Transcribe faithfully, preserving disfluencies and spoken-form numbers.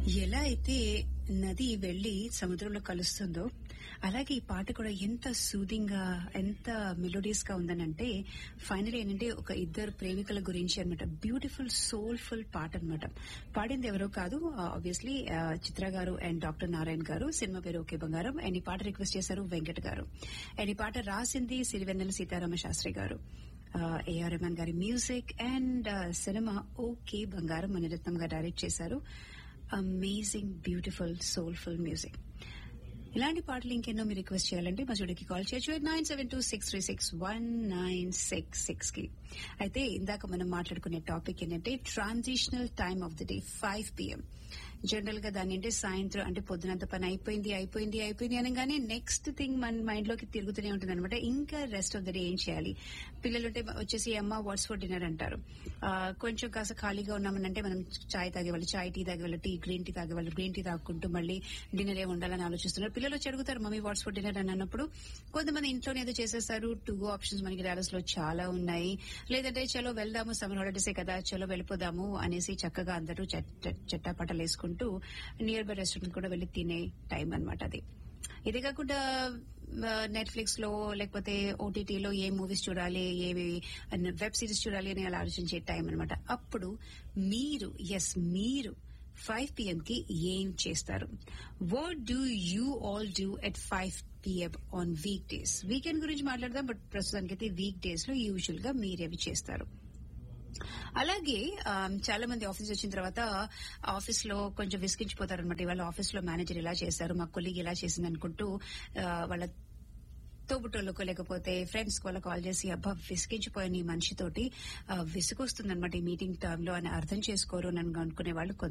ఎలా అయితే నది వెళ్లి సముద్రంలో కలుస్తుందో అలాగే ఈ పాట కూడా ఎంత సూదింగ్ గా ఎంత మెలోడియస్ గా ఉందనంటే ఫైనల్ ఏంటంటే ఒక ఇద్దరు ప్రేమికుల గురించి అనమాట. బ్యూటిఫుల్ సోల్ఫుల్ పాట అనమాట. పాడింది ఎవరో కాదు, ఆబ్వియస్లీ చిత్ర గారు అండ్ డాక్టర్ నారాయణ గారు. సినిమా పేరు ఓకే బంగారం. అండ్ ఈ పాట రిక్వెస్ట్ చేశారు వెంకట్ గారు. అండ్ ఈ పాట రాసింది సిరివెన్నెల సీతారామ శాస్త్రి గారు. ఏఆర్ రెహమాన్ గారి మ్యూజిక్ అండ్ సినిమా ఓకే బంగారం మణిరత్నం గారు డైరెక్ట్ చేశారు. Amazing beautiful soulful music. ఇలాంటి పాటలు ఇంకెన్నో మీరు రిక్వెస్ట్ చేయాలంటే మా స్టూడియోకి కాల్ చేయొచ్చు nine seven two six three six one nine six six కి. అయితే ఇందాక మనం మాట్లాడుకునే టాపిక్ ఏంటంటే transitional time of the day five PM. General గా దాని అంటే సాయంత్రం అంటే పొద్దునంత పని అయిపోయింది అయిపోయింది అయిపోయింది అనగానే నెక్స్ట్ థింగ్ మన మైండ్ లోకి తిరుగుతూనే ఉంటుంది అనమాట. ఇంకా రెస్ట్ ఆఫ్ ద డే ఏం చేయాలి. పిల్లలుంటే వచ్చేసి అమ్మ వాట్స్ ఫర్ డిన్నర్ అంటారు. కొంచెం కాస్త ఖాళీగా ఉన్నామనంటే మనం చాయ్ తాగేవాళ్ళు చాయ్ టీ తాగేవాళ్ళు టీ గ్రీన్ టీ తాగేవాళ్ళు గ్రీన్ టీ తాగుకుంటూ మళ్ళీ డిన్నర్ ఏ ఉండాలని ఆలోచిస్తున్నారు. పిల్లలు వచ్చి అడుగుతారు మమ్మీ వాట్స్ ఫర్ డిన్నర్ అని అన్నప్పుడు కొంతమంది ఇంట్లోనే ఏదో చేసేస్తారు. టూ ఆప్షన్స్ మనకి డాలస్ లో చాలా ఉన్నాయి. లేదంటే చలో వెళ్దాము సమ్మర్ హాలిడేసే కదా చలో వెళ్ళిపోదాము అనేసి చక్కగా అందరూ చట్టాపట్టలు వేసుకుంటూ నియర్ బై రెస్టారెంట్ కూడా వెళ్లి తినే టైం అనమాట అది. ఇదే కాకుండా నెట్ఫ్లిక్స్ లో లేకపోతే ఓటీటీలో ఏ మూవీస్ చూడాలి ఏ వెబ్ సిరీస్ చూడాలి అని అలా ఆలోచించే టైం అనమాట. అప్పుడు మీరు ఎస్ మీరు ఫైవ్ పిఎం కి ఏం చేస్తారు? What do you all do at five PM on week days? Weekend గురించి మాట్లాడదాం, బట్ ప్రస్తుతానికైతే వీక్ డేస్ లో యూజువల్ గా మీరేవి చేస్తారు? అలాగే చాలా మంది ఆఫీస్ వచ్చిన తర్వాత ఆఫీస్ లో కొంచెం విసిగించిపోతారు అనమాట. ఇవాళ ఆఫీస్ లో మేనేజర్ ఇలా చేశారు, మా కొలీగ్ ఇలా చేసింది అనుకుంటూ వాళ్ళ తోబుటోళ్ళకు లేకపోతే ఫ్రెండ్స్ కి వాళ్ళ కాల్ చేసి అబ్బా విసిగించిపోయిన ఈ మనిషితోటి విసుగొస్తుంది అనమాట ఈ మీటింగ్ టైంలో అని అర్థం చేసుకోరు అని అనుకునే వాళ్ళు